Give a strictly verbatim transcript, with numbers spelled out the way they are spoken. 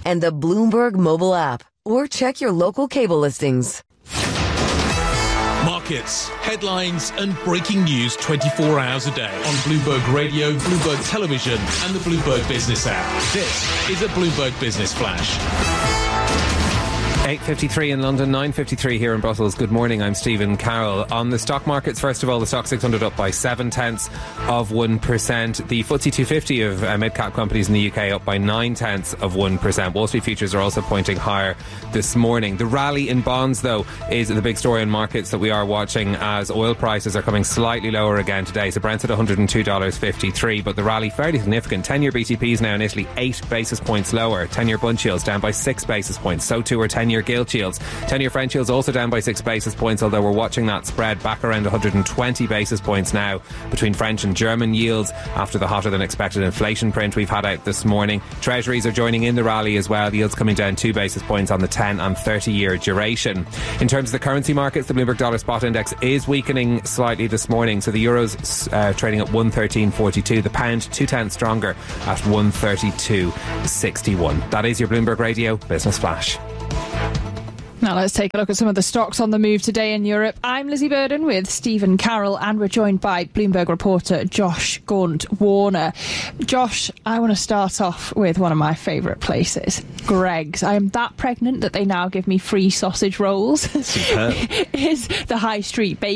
and the Bloomberg mobile app. Or check your local cable listings. Markets, headlines and breaking news twenty-four hours a day on Bloomberg Radio, Bloomberg Television and the Bloomberg Business app. This is a Bloomberg Business Flash. eight fifty-three in London, nine fifty-three here in Brussels. Good morning, I'm Stephen Carroll. On the stock markets, first of all, the stock six hundred up by seven tenths of one percent. The F T S E two fifty of uh, mid-cap companies in the U K up by nine tenths of one percent. Wall Street futures are also pointing higher this morning. The rally in bonds, though, is the big story in markets that we are watching as oil prices are coming slightly lower again today. So Brent's at one hundred two dollars fifty-three, but the rally fairly significant. ten-year B T Ps now in Italy eight basis points lower. ten-year Bund yields down by six basis points. So too are ten-year gilt yields. ten-year French yields also down by six basis points, although we're watching that spread back around one hundred twenty basis points now between French and German yields after the hotter than expected inflation print we've had out this morning. Treasuries are joining in the rally as well. Yields coming down two basis points on the ten and thirty-year duration. In terms of the currency markets, the Bloomberg Dollar Spot Index is weakening slightly this morning. So the Euro's uh, trading at one thirteen forty-two. The pound two tenths stronger at one thirty-two sixty-one. That is your Bloomberg Radio Business Flash. Now let's take a look at some of the stocks on the move today in Europe. I'm Lizzie Burden with Stephen Carroll, and we're joined by Bloomberg reporter Josh Gaunt-Warner. Josh, I want to start off with one of my favourite places, Greggs. I am that pregnant that they now give me free sausage rolls. Superb. Is the high street bakery